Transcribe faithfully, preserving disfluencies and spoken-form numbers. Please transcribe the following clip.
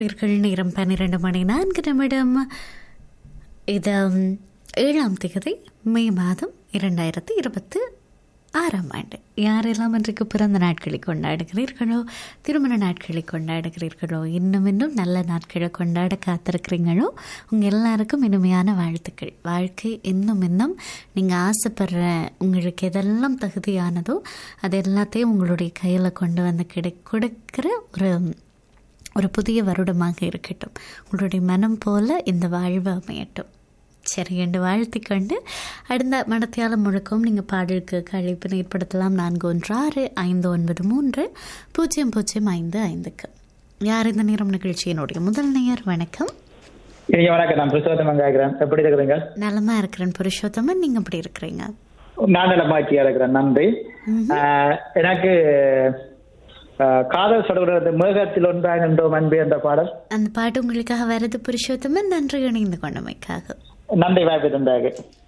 இர்கள் நேரம் பன்னிரண்டு மணி நான்கு நிமிடம். இது ஏழாம் தேதி மே மாதம் இரண்டாயிரத்தி இருபத்தி ஆறாம் ஆண்டு. யாரெல்லாம் இன்றைக்கு பிறந்த நாட்களை கொண்டாடுகிறீர்களோ, திருமண நாட்களை கொண்டாடுகிறீர்களோ, இன்னும் இன்னும் நல்ல நாட்களை கொண்டாட காத்திருக்கிறீங்களோ, உங்கள் எல்லாருக்கும் இனிமையான வாழ்த்துக்கள். வாழ்க்கை இன்னும் இன்னும் நீங்கள் ஆசைப்படுற உங்களுக்கு எதெல்லாம் தகுதியானதோ அது எல்லாத்தையும் உங்களுடைய கையில் கொண்டு வந்து கிடை கொடுக்கிற ஒரு ஒரு புதிய வருடமாக இருக்கட்டும். உங்களுடைய மனம் போல இந்த வாழ்வு அமையட்டும். சரி என்று வாழ்த்தி கொண்டு அடுத்த மடத்தியாலம் முழுக்கவும் நீங்கள் பாடலுக்கு அழைப்பு ஏற்படுத்தலாம். நான்கு ஒன்று ஆறு ஐந்து ஒன்பது மூன்று பூஜ்ஜியம் பூஜ்ஜியம் ஐந்து ஐந்துக்கு. யார் இந்த நேரம் நிகழ்ச்சியினுடைய முதல் நேயர்? வணக்கம். வணக்கம், நான் புருஷோத்தமன் கேட்கிறேன். எப்படி இருக்கிறீங்க? நலமா இருக்கிறேன் புருஷோத்தமன், நீங்க எப்படி இருக்கிறீங்க? நான் நலமாக்கியா இருக்கிறேன், நன்றி. எனக்கு காதல் சொல்றது மேகத்தில் ஒன்றாக நின்றோம் அன்பு என்ற பாடல். அந்த பாட்டு உங்களுக்காக வருது புருஷோத்தமன். நன்றி இணைந்து கொண்டமைக்காக. நன்றி, வாய்ப்பு தந்தாக.